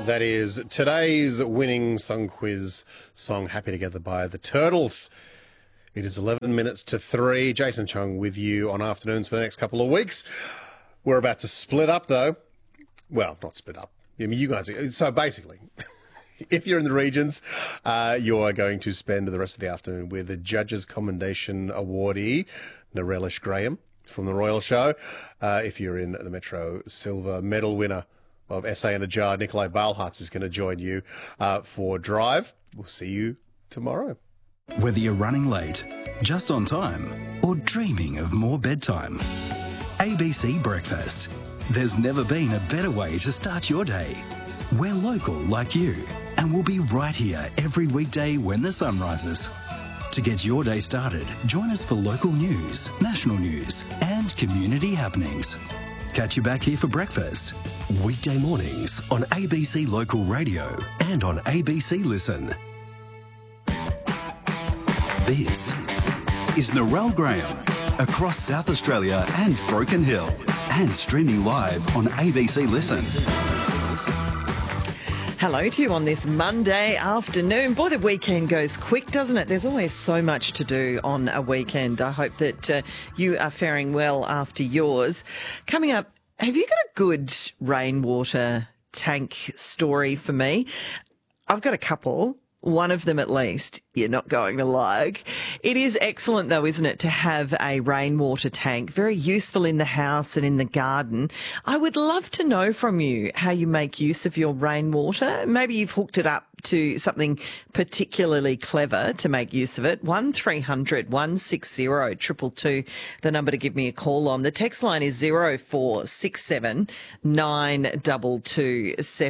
That is today's winning song quiz song, Happy Together by the Turtles. It is 11 minutes to 3. Jason Chung with you on afternoons for the next couple of weeks. We're about to split up, though. Well, not split up. I mean, you guys... So basically, if you're in the regions, you are going to spend the rest of the afternoon with the Judges' Commendation awardee, Narelish Graham from The Royal Show. If you're in the Metro, silver medal winner of Essay in a Jar, Nikolai Balhartz is going to join you for Drive. We'll see you tomorrow. Whether you're running late, just on time, or dreaming of more bedtime, ABC Breakfast. There's never been a better way to start your day. We're local like you, and we'll be right here every weekday when the sun rises. To get your day started, join us for local news, national news, and community happenings. Catch you back here for breakfast. Weekday mornings on ABC Local Radio and on ABC Listen. This is Narelle Graham across South Australia and Broken Hill and streaming live on ABC Listen. Hello to you on this Monday afternoon. Boy, the weekend goes quick, doesn't it? There's always so much to do on a weekend. I hope that you are faring well after yours. Coming up, have you got a good rainwater tank story for me? I've got a couple. One of them, at least, you're not going to like. It is excellent, though, isn't it, to have a rainwater tank? Very useful in the house and in the garden. I would love to know from you how you make use of your rainwater. Maybe you've hooked it up to something particularly clever to make use of it. 1300 160 222, the number to give me a call on. The text line is 0467 922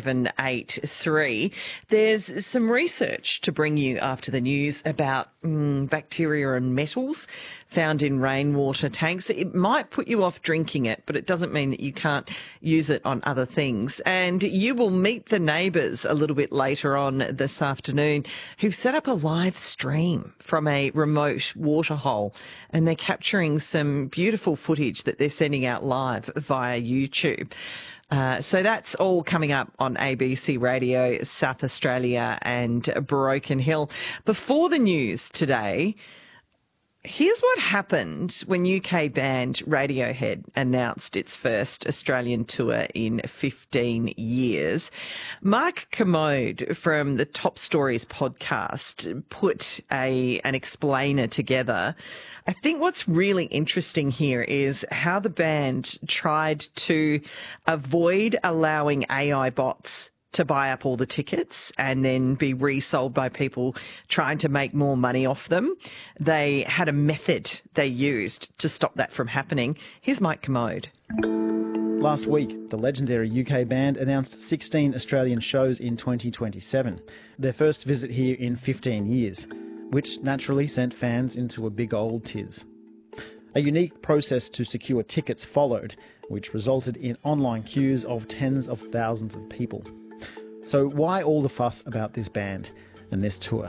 783. There's some research to bring you after the news about bacteria and metals found in rainwater tanks. It might put you off drinking it, but it doesn't mean that you can't use it on other things. And you will meet the neighbours a little bit later on this afternoon who've set up a live stream from a remote waterhole, and they're capturing some beautiful footage that they're sending out live via YouTube. So that's all coming up on ABC Radio, South Australia and Broken Hill. Before the news today, here's what happened when UK band Radiohead announced its first Australian tour in 15 years. Mark Kermode from the Top Stories podcast put an explainer together. I think what's really interesting here is how the band tried to avoid allowing AI bots to buy up all the tickets and then be resold by people trying to make more money off them. They had a method they used to stop that from happening. Here's Mike Kermode. Last week, the legendary UK band announced 16 Australian shows in 2027, their first visit here in 15 years, which naturally sent fans into a big old tiz. A unique process to secure tickets followed, which resulted in online queues of tens of thousands of people. So why all the fuss about this band and this tour?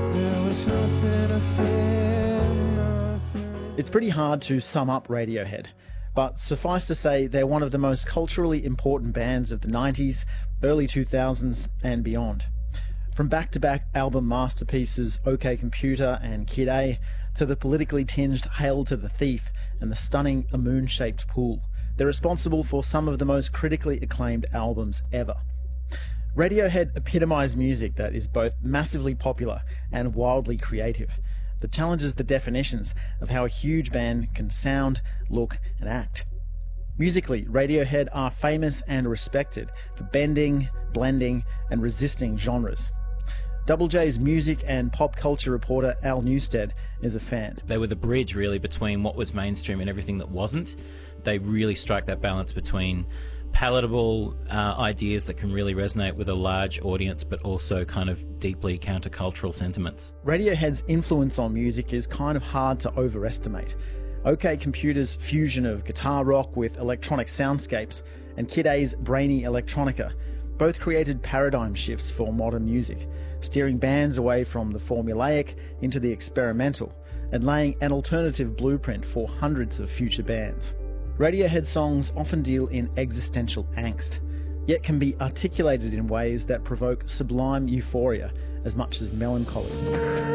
It's pretty hard to sum up Radiohead, but suffice to say they're one of the most culturally important bands of the 90s, early 2000s and beyond. From back-to-back album masterpieces OK Computer and Kid A, to the politically tinged Hail to the Thief and the stunning A Moon-Shaped Pool, they're responsible for some of the most critically acclaimed albums ever. Radiohead epitomise music that is both massively popular and wildly creative, that challenges the definitions of how a huge band can sound, look and act. Musically, Radiohead are famous and respected for bending, blending and resisting genres. Double J's music and pop culture reporter Al Newstead is a fan. They were the bridge really between what was mainstream and everything that wasn't. They really strike that balance between palatable ideas that can really resonate with a large audience, but also kind of deeply countercultural sentiments. Radiohead's influence on music is kind of hard to overestimate. OK Computer's fusion of guitar rock with electronic soundscapes and Kid A's brainy electronica both created paradigm shifts for modern music, steering bands away from the formulaic into the experimental and laying an alternative blueprint for hundreds of future bands. Radiohead songs often deal in existential angst. yet can be articulated in ways that provoke sublime euphoria as much as melancholy.